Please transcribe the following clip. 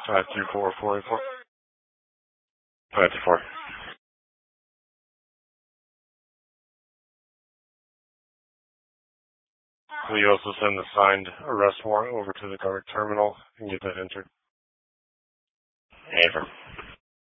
524-484. 524. Will you also send the signed arrest warrant over to the guard terminal and get that entered? Affirm.